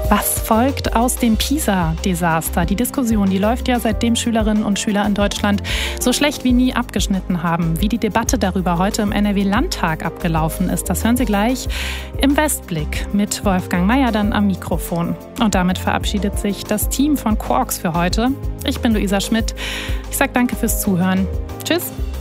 Was folgt aus dem PISA-Desaster? Die Diskussion, die läuft ja, seitdem Schülerinnen und Schüler in Deutschland so schlecht wie nie abgeschnitten haben. Wie die Debatte darüber heute im NRW-Landtag abgelaufen ist, das hören Sie gleich im Westblick mit Wolfgang Meier dann am Mikrofon. Und damit verabschiedet sich das Team von Quarks für heute. Ich bin Luisa Schmidt. Ich sage danke fürs Zuhören. Tschüss.